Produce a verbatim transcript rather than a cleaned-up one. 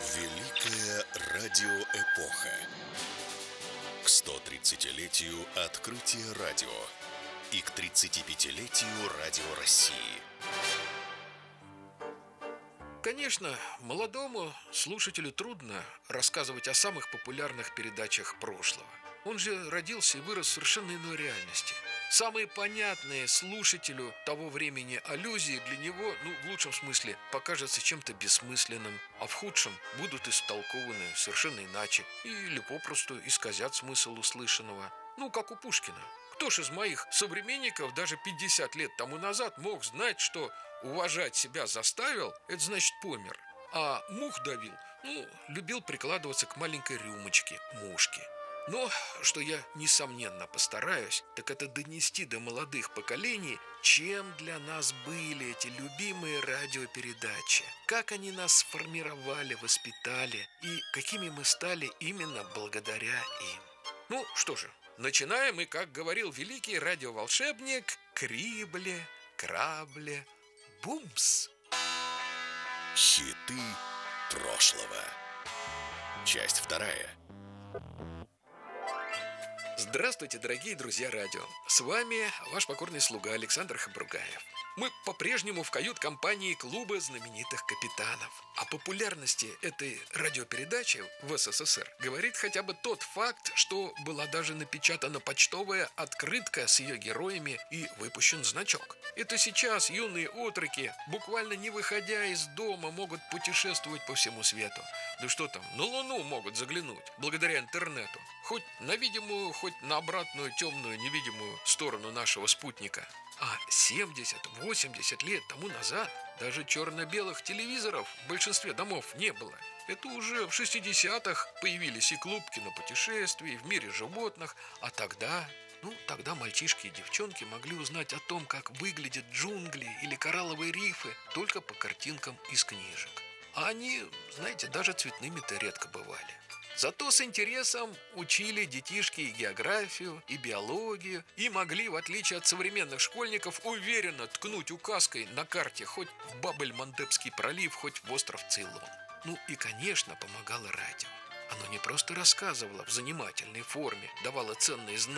Великая радиоэпоха. К сто тридцатилетию открытия радио и к тридцатипятилетию Радио России. Конечно, молодому слушателю трудно рассказывать о самых популярных передачах прошлого. Он же родился и вырос в совершенно иной реальности. Самые понятные слушателю того времени аллюзии для него, ну, в лучшем смысле, покажутся чем-то бессмысленным, а в худшем будут истолкованы совершенно иначе или попросту исказят смысл услышанного. Ну, как у Пушкина. Кто ж из моих современников даже пятьдесят лет тому назад мог знать, что уважать себя заставил, это значит помер, а мух давил, ну, любил прикладываться к маленькой рюмочке мушки. Но, что я, несомненно, постараюсь, так это донести до молодых поколений, чем для нас были эти любимые радиопередачи, как они нас сформировали, воспитали и какими мы стали именно благодаря им. Ну, что же, начинаем, и, как говорил великий радиоволшебник, крибле, крабле, бумс. Хиты прошлого. Часть вторая. Здравствуйте, дорогие друзья радио. С вами ваш покорный слуга Александр Хабругаев. Мы по-прежнему в кают-компании клуба знаменитых капитанов. О популярности этой радиопередачи в СССР говорит хотя бы тот факт, что была даже напечатана почтовая открытка с ее героями и выпущен значок. Это сейчас юные отроки, буквально не выходя из дома, могут путешествовать по всему свету. Да что там, на Луну могут заглянуть, благодаря интернету. Хоть на видимую, хоть на обратную темную невидимую сторону нашего спутника. А семьдесят-восемьдесят лет тому назад даже черно-белых телевизоров в большинстве домов не было. Это уже в шестидесятых появились и клуб кинопутешествий, в мире животных. А тогда, ну, тогда мальчишки и девчонки могли узнать о том, как выглядят джунгли или коралловые рифы, только по картинкам из книжек. А они, знаете, даже цветными-то редко бывали. Зато с интересом учили детишки и географию, и биологию, и могли, в отличие от современных школьников, уверенно ткнуть указкой на карте хоть в Бабель-Мандебский пролив, хоть в остров Цейлон. Ну и, конечно, помогало радио. Оно не просто рассказывало в занимательной форме, давало ценные знания,